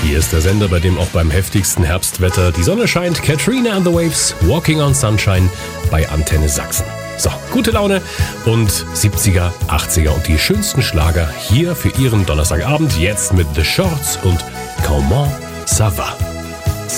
Hier ist der Sender, bei dem auch beim heftigsten Herbstwetter die Sonne scheint. Katrina and the Waves, Walking on Sunshine bei Antenne Sachsen. So, gute Laune und 70er, 80er und die schönsten Schlager hier für Ihren Donnerstagabend. Jetzt mit The Shorts und Comment ça va?